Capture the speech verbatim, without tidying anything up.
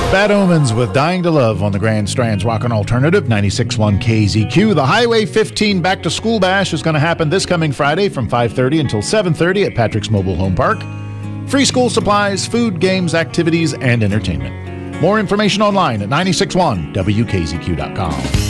Bad Omens with Dying to Love on the Grand Strand's Rockin' Alternative, ninety-six point one K Z Q. The Highway fifteen Back to School Bash is going to happen this coming Friday from five thirty until seven thirty at Patrick's Mobile Home Park. Free school supplies, food, games, activities, and entertainment. More information online at nine six one W K Z Q dot com.